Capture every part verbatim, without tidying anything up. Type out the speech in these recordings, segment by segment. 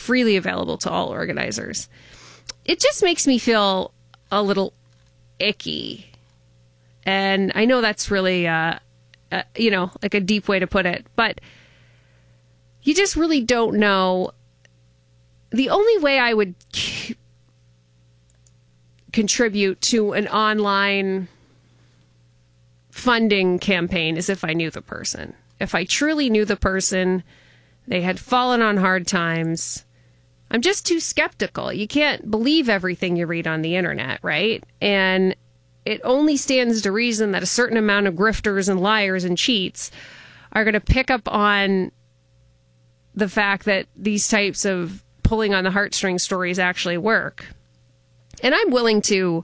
freely available to all organizers. It just makes me feel a little icky. And I know that's really, uh, uh, you know, like a deep way to put it, but you just really don't know. The only way I would c- contribute to an online funding campaign is if I knew the person. If I truly knew the person, they had fallen on hard times. I'm just too skeptical. You can't believe everything you read on the internet, right? And it only stands to reason that a certain amount of grifters and liars and cheats are going to pick up on the fact that these types of pulling on the heartstrings stories actually work. And I'm willing to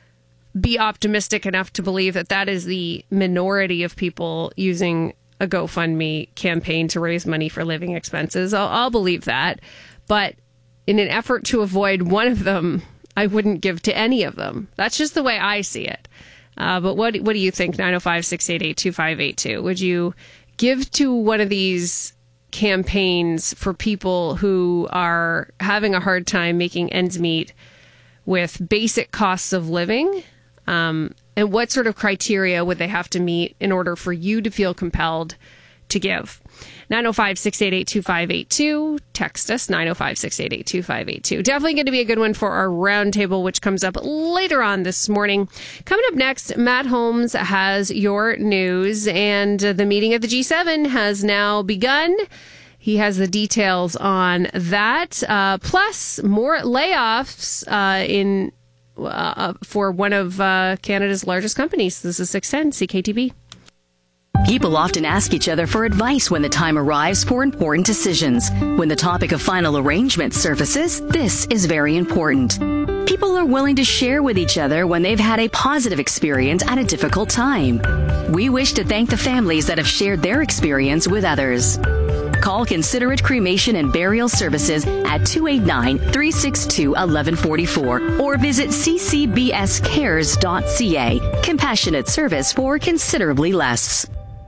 be optimistic enough to believe that that is the minority of people using a GoFundMe campaign to raise money for living expenses. I'll, I'll believe that. But in an effort to avoid one of them, I wouldn't give to any of them. That's just the way I see it. Uh, but what what do you think? nine oh five, six eight eight, two five eight two. Would you give to one of these campaigns for people who are having a hard time making ends meet with basic costs of living? Um, and what sort of criteria would they have to meet in order for you to feel compelled to give? nine oh five, six eight eight, two five eight two. Text us, nine oh five, six eight eight, two five eight two. Definitely going to be a good one for our roundtable, which comes up later on this morning. Coming up next, Matt Holmes has your news, and the meeting of the G seven has now begun. He has the details on that, uh, plus more layoffs uh, in uh, for one of uh, Canada's largest companies. This is six ten C K T B. People often ask each other for advice when the time arrives for important decisions. When the topic of final arrangement surfaces, this is very important. People are willing to share with each other when they've had a positive experience at a difficult time. We wish to thank the families that have shared their experience with others. Call Considerate Cremation and Burial Services at two eight nine, three six two, one one four four or visit c c b s cares dot c a. Compassionate service for considerably less.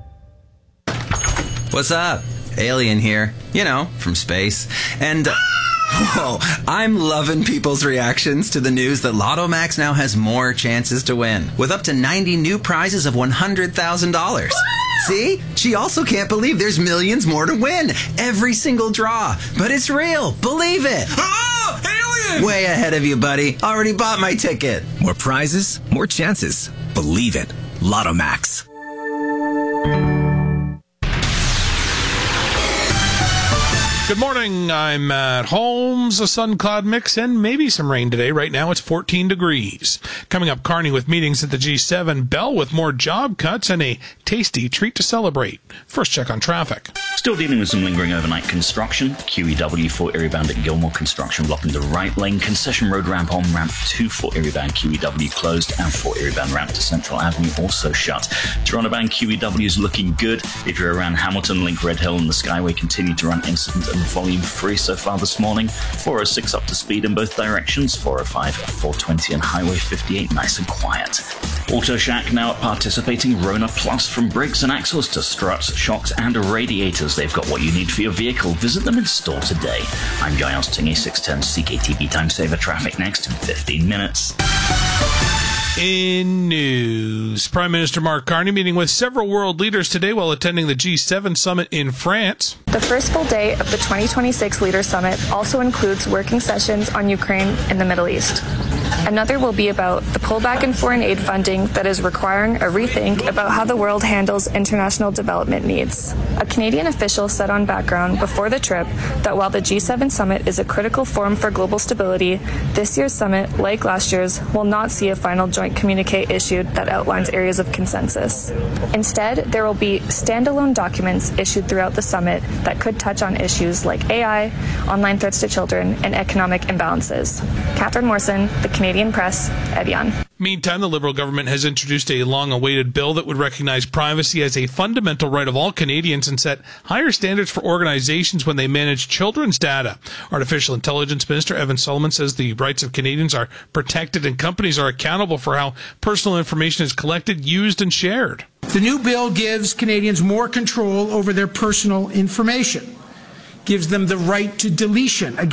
What's up? Alien here. You know, from space. And, uh, whoa, I'm loving people's reactions to the news that Lotto Max now has more chances to win, with up to ninety new prizes of one hundred thousand dollars. See? She also can't believe there's millions more to win. Every single draw. But it's real. Believe it. Oh, alien! Way ahead of you, buddy. Already bought my ticket. More prizes, more chances. Believe it. Lotto Max. Good morning, I'm Matt Holmes. A sun cloud mix and maybe some rain today. Right now it's fourteen degrees. Coming up, Carney with meetings at the G seven, Bell with more job cuts and a tasty treat to celebrate. First check on traffic. Still dealing with some lingering overnight construction. Q E W for Erie bound at Gilmore, construction blocking the right lane. Concession Road ramp on ramp two for Erie bound Q E W closed, and for Erie bound ramp to Central Avenue also shut. Toronto bound Q E W is looking good. If you're around Hamilton, Link, Red Hill and the Skyway continue to run incident and volume free so far this morning. four oh six up to speed in both directions. four oh five, four twenty and Highway fifty-eight nice and quiet. Auto Shack now at participating Rona Plus, from brakes and axles to struts, shocks and radiators. They've got what you need for your vehicle. Visit them in store today. I'm Giles Tingy, six ten C K T V Time Saver traffic next in fifteen minutes. In news, Prime Minister Mark Carney meeting with several world leaders today while attending the G seven summit in France. The first full day of the twenty twenty-six Leaders Summit also includes working sessions on Ukraine and the Middle East. Another will be about the pullback in foreign aid funding that is requiring a rethink about how the world handles international development needs. A Canadian official said on Background before the trip that while the G seven summit is a critical forum for global stability, this year's summit, like last year's, will not see a final joint communique issued that outlines areas of consensus. Instead, there will be standalone documents issued throughout the summit that could touch on issues like A I, online threats to children, and economic imbalances. Catherine Morrison, The Canadian Press, Evian. Meantime, the Liberal government has introduced a long-awaited bill that would recognize privacy as a fundamental right of all Canadians and set higher standards for organizations when they manage children's data. Artificial Intelligence Minister Evan Solomon says the rights of Canadians are protected and companies are accountable for how personal information is collected, used, and shared. The new bill gives Canadians more control over their personal information, gives them the right to deletion.